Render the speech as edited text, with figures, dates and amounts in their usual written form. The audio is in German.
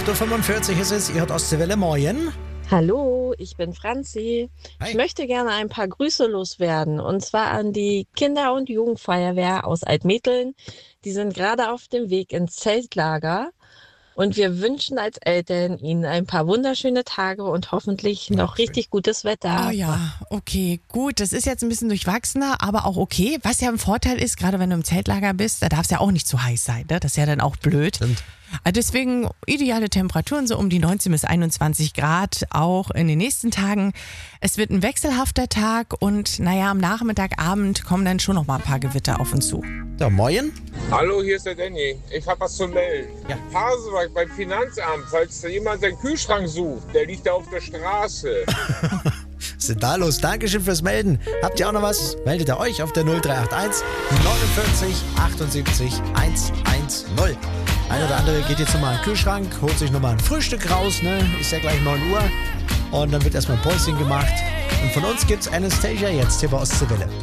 8.45 Uhr ist es, ihr hört Ostseewelle, moin. Hallo, ich bin Franzi. Hi. Ich möchte gerne ein paar Grüße loswerden, und zwar an die Kinder- und Jugendfeuerwehr aus Altmetteln. Die sind gerade auf dem Weg ins Zeltlager und wir wünschen als Eltern ihnen ein paar wunderschöne Tage und hoffentlich noch schön. richtig gutes Wetter. Oh ja, okay, gut. Das ist jetzt ein bisschen durchwachsener, aber auch okay. Was ja ein Vorteil ist, gerade wenn du im Zeltlager bist, da darf es ja auch nicht zu heiß sein. Ne? Das ist ja dann auch blöd. Stimmt. Deswegen ideale Temperaturen, so um die 19 bis 21 Grad, auch in den nächsten Tagen. Es wird ein wechselhafter Tag und naja, am Nachmittag, Abend kommen dann schon noch mal ein paar Gewitter auf uns zu. So, moin. Hallo, hier ist der Danny. Ich habe was zu melden. Ja. Pasewalk beim Finanzamt, falls da jemand seinen Kühlschrank sucht, der liegt da auf der Straße. Was ist denn da los? Dankeschön fürs Melden. Habt ihr auch noch was? Meldet ihr euch auf der 0381 49 78 110. Ein oder andere geht jetzt nochmal in den Kühlschrank, holt sich nochmal ein Frühstück raus, ne? Ist ja gleich 9 Uhr. Und dann wird erstmal ein Päuschen gemacht. Und von uns gibt's Anastasia jetzt hier bei Ostseewelle.